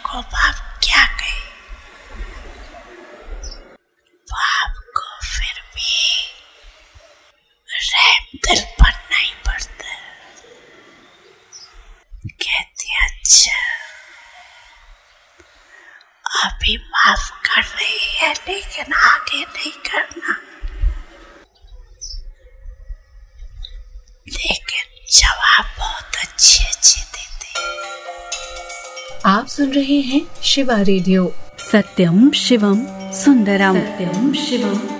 को बाप क्या कहे। बाप को फिर भी रहम दिल पर नहीं पड़ता। कहती अच्छा अभी माफ कर रही है लेकिन आगे नहीं करना। लेकिन जवाब बहुत अच्छे देते। आप सुन रहे हैं शिवा रेडियो। सत्यम शिवम सुंदरम। सत्यम शिवम